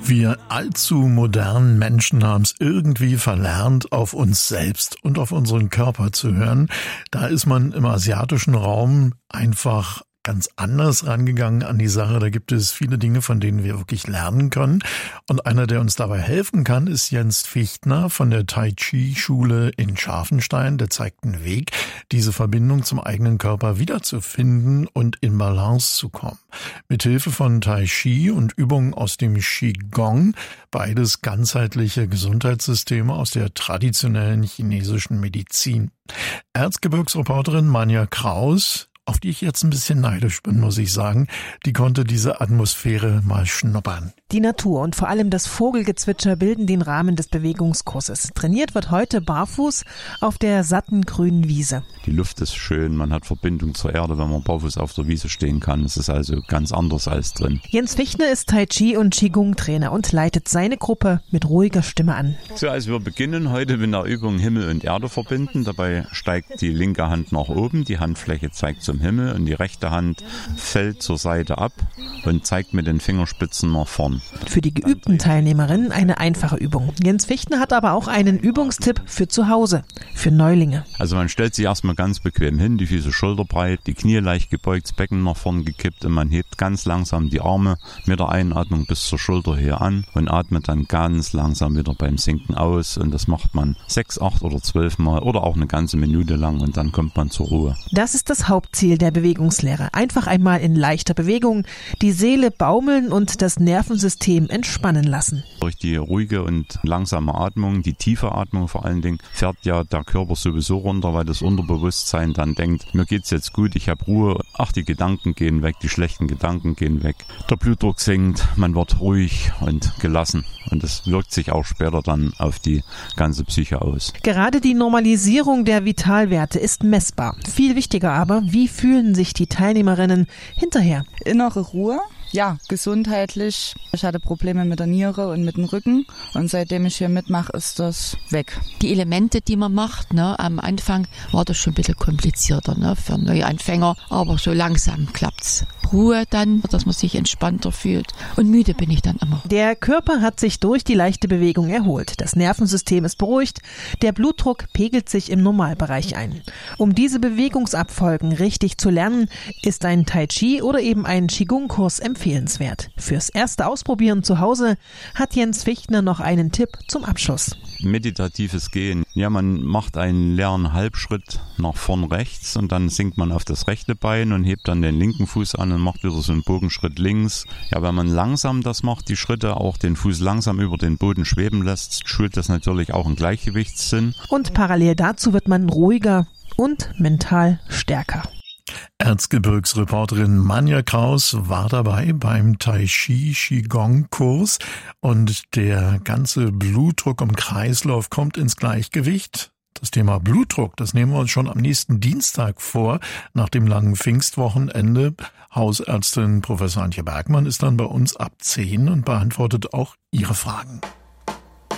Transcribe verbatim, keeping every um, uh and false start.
Wir allzu modernen Menschen haben es irgendwie verlernt, auf uns selbst und auf unseren Körper zu hören. Da ist man im asiatischen Raum einfach ganz anders rangegangen an die Sache. Da gibt es viele Dinge, von denen wir wirklich lernen können. Und einer, der uns dabei helfen kann, ist Jens Fichtner von der Tai Chi Schule in Scharfenstein. Der zeigt einen Weg, diese Verbindung zum eigenen Körper wiederzufinden und in Balance zu kommen. Mithilfe von Tai Chi und Übungen aus dem Qigong, beides ganzheitliche Gesundheitssysteme aus der traditionellen chinesischen Medizin. Erzgebirgsreporterin Manja Kraus, auf die ich jetzt ein bisschen neidisch bin, muss ich sagen, die konnte diese Atmosphäre mal schnuppern. Die Natur und vor allem das Vogelgezwitscher bilden den Rahmen des Bewegungskurses. Trainiert wird heute barfuß auf der satten grünen Wiese. Die Luft ist schön, man hat Verbindung zur Erde, wenn man barfuß auf der Wiese stehen kann. Es ist also ganz anders als drin. Jens Fichtner ist Tai Chi und Qigong-Trainer und leitet seine Gruppe mit ruhiger Stimme an. So, also wir beginnen heute mit der Übung Himmel und Erde verbinden. Dabei steigt die linke Hand nach oben, die Handfläche zeigt zum Himmel und die rechte Hand fällt zur Seite ab und zeigt mit den Fingerspitzen nach vorn. Für die geübten Teilnehmerinnen eine einfache Übung. Jens Fichtner hat aber auch einen Übungstipp für zu Hause, für Neulinge. Also man stellt sich erstmal ganz bequem hin, die Füße schulterbreit, die Knie leicht gebeugt, das Becken nach vorn gekippt und man hebt ganz langsam die Arme mit der Einatmung bis zur Schulterhöhe an und atmet dann ganz langsam wieder beim Sinken aus. Und das macht man sechs, acht oder zwölf Mal oder auch eine ganze Minute lang und dann kommt man zur Ruhe. Das ist das Hauptziel der Bewegungslehre. Einfach einmal in leichter Bewegung die Seele baumeln und das Nervensystem entspannen lassen. Durch die ruhige und langsame Atmung, die tiefe Atmung vor allen Dingen, fährt ja der Körper sowieso runter, weil das Unterbewusstsein dann denkt, mir geht's jetzt gut, ich habe Ruhe, ach, die Gedanken gehen weg, die schlechten Gedanken gehen weg. Der Blutdruck sinkt, man wird ruhig und gelassen und das wirkt sich auch später dann auf die ganze Psyche aus. Gerade die Normalisierung der Vitalwerte ist messbar. Viel wichtiger aber, wie fühlen sich die Teilnehmerinnen hinterher? Innere Ruhe. Ja, gesundheitlich. Ich hatte Probleme mit der Niere und mit dem Rücken und seitdem ich hier mitmache, ist das weg. Die Elemente, die man macht, ne, am Anfang war das schon ein bisschen komplizierter, ne, für Neuanfänger, aber so langsam klappt's. Ruhe dann, dass man sich entspannter fühlt und müde bin ich dann immer. Der Körper hat sich durch die leichte Bewegung erholt. Das Nervensystem ist beruhigt, der Blutdruck pegelt sich im Normalbereich ein. Um diese Bewegungsabfolgen richtig zu lernen, ist ein Tai Chi oder eben ein Qigong-Kurs empfehlenswert. Fürs erste Ausprobieren zu Hause hat Jens Fichtner noch einen Tipp zum Abschluss. Meditatives Gehen. Ja, man macht einen leeren Halbschritt nach vorn rechts und dann sinkt man auf das rechte Bein und hebt dann den linken Fuß an und macht wieder so einen Bogenschritt links. Ja, wenn man langsam das macht, die Schritte, auch den Fuß langsam über den Boden schweben lässt, schult das natürlich auch einen Gleichgewichtssinn. Und parallel dazu wird man ruhiger und mental stärker. Erzgebirgsreporterin Manja Kraus war dabei beim Tai Chi Qigong Kurs und der ganze Blutdruck im Kreislauf kommt ins Gleichgewicht. Das Thema Blutdruck, das nehmen wir uns schon am nächsten Dienstag vor, nach dem langen Pfingstwochenende. Hausärztin Professor Antje Bergmann ist dann bei uns ab zehn und beantwortet auch Ihre Fragen.